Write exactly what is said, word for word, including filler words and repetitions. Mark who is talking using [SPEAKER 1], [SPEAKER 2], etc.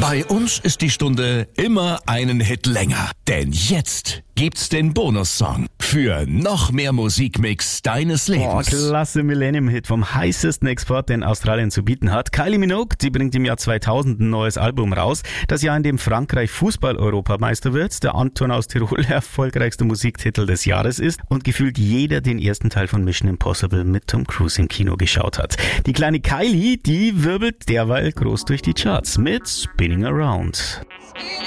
[SPEAKER 1] Bei uns ist die Stunde immer einen Hit länger. Denn jetzt gibt's den Bonussong für noch mehr Musikmix deines
[SPEAKER 2] Oh,
[SPEAKER 1] Lebens.
[SPEAKER 2] klasse Millennium-Hit vom heißesten Export, den Australien zu bieten hat. Kylie Minogue, die bringt im Jahr zweitausend ein neues Album raus. Das Jahr, in dem Frankreich Fußball-Europameister wird, der Anton aus Tirol erfolgreichster Musiktitel des Jahres ist und gefühlt jeder den ersten Teil von Mission Impossible mit Tom Cruise im Kino geschaut hat. Die kleine Kylie, die wirbelt derweil groß durch die Charts mit Spinning Around.